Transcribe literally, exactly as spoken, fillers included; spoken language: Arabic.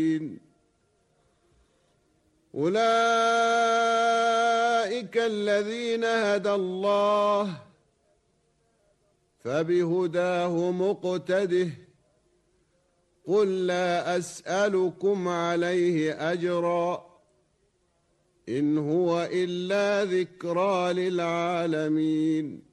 أولئك الذين هدى الله فبهداه مقتده قل لا أسألكم عليه أجرا إن هو إلا ذكرى للعالمين.